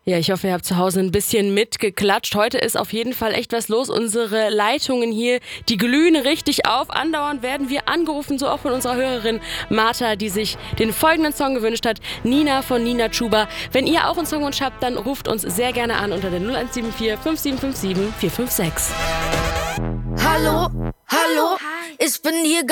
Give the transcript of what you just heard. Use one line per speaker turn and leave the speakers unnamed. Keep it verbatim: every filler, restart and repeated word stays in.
Ja, ich hoffe, ihr habt zu Hause ein bisschen mitgeklatscht. Heute ist auf jeden Fall echt was los. Unsere Leitungen hier, die glühen richtig auf. Andauernd werden wir angerufen, so auch von unserer Hörerin Martha, die sich den folgenden Song gewünscht hat. Nina von Nina Chuba. Wenn ihr auch einen Songwunsch habt, dann ruft uns sehr gerne an unter der null eins sieben vier fünf sieben fünf sieben vier fünf sechs.
Hallo, hallo, ich bin hier